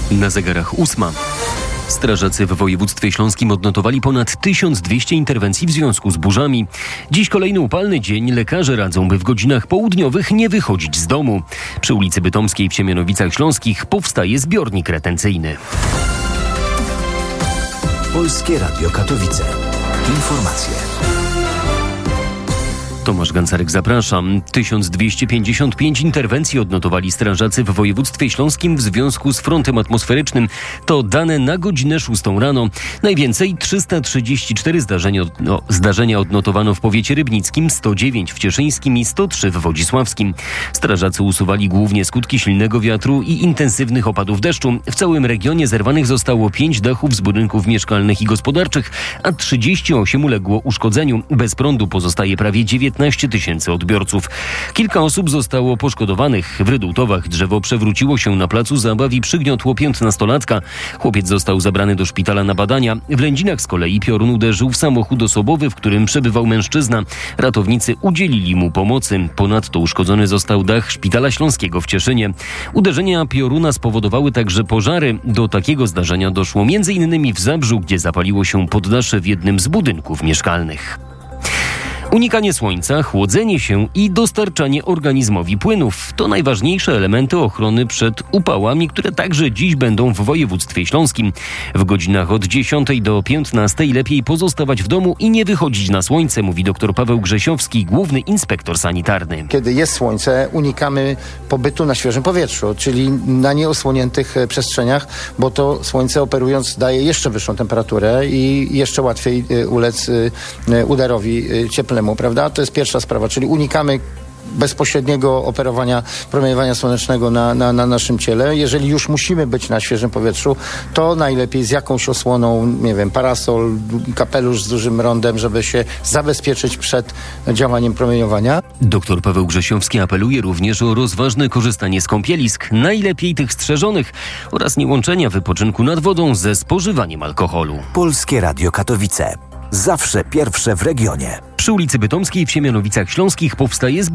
Na zegarach 8. Strażacy w województwie śląskim odnotowali ponad 1200 interwencji w związku z burzami. Dziś kolejny upalny dzień. Lekarze radzą, by w godzinach południowych nie wychodzić z domu. Przy ulicy Bytomskiej w Siemianowicach Śląskich powstaje zbiornik retencyjny. Polskie Radio Katowice. Informacje. Tomasz Gancarek, zapraszam. 1255 interwencji odnotowali strażacy w województwie śląskim w związku z frontem atmosferycznym. To dane na godzinę 6 rano. Najwięcej 334 zdarzenia odnotowano w powiecie rybnickim, 109 w cieszyńskim i 103 w wodzisławskim. Strażacy usuwali głównie skutki silnego wiatru i intensywnych opadów deszczu. W całym regionie zerwanych zostało 5 dachów z budynków mieszkalnych i gospodarczych, a 38 uległo uszkodzeniu. Bez prądu pozostaje prawie 19 tysięcy odbiorców. Kilka osób zostało poszkodowanych. W Rydultowach drzewo przewróciło się na placu zabaw i przygniotło 15-latka. Chłopiec został zabrany do szpitala na badania. W Lędzinach z kolei piorun uderzył w samochód osobowy, w którym przebywał mężczyzna. Ratownicy udzielili mu pomocy. Ponadto uszkodzony został dach Szpitala Śląskiego w Cieszynie. Uderzenia pioruna spowodowały także pożary. Do takiego zdarzenia doszło m.in. w Zabrzu, gdzie zapaliło się poddasze w jednym z budynków mieszkalnych. Unikanie słońca, chłodzenie się i dostarczanie organizmowi płynów to najważniejsze elementy ochrony przed upałami, które także dziś będą w województwie śląskim. W godzinach od 10 do 15 lepiej pozostawać w domu i nie wychodzić na słońce, mówi dr Paweł Grzesiowski, główny inspektor sanitarny. Kiedy jest słońce, unikamy pobytu na świeżym powietrzu, czyli na nieosłoniętych przestrzeniach, bo to słońce operując daje jeszcze wyższą temperaturę i jeszcze łatwiej ulec udarowi cieplnemu. Prawda? To jest pierwsza sprawa, czyli unikamy bezpośredniego operowania promieniowania słonecznego na naszym ciele. Jeżeli już musimy być na świeżym powietrzu, to najlepiej z jakąś osłoną, nie wiem, parasol, kapelusz z dużym rondem, żeby się zabezpieczyć przed działaniem promieniowania. Dr Paweł Grzesiowski apeluje również o rozważne korzystanie z kąpielisk, najlepiej tych strzeżonych, oraz niełączenia wypoczynku nad wodą ze spożywaniem alkoholu. Polskie Radio Katowice. Zawsze pierwsze w regionie. Przy ulicy Bytomskiej w Siemianowicach Śląskich powstaje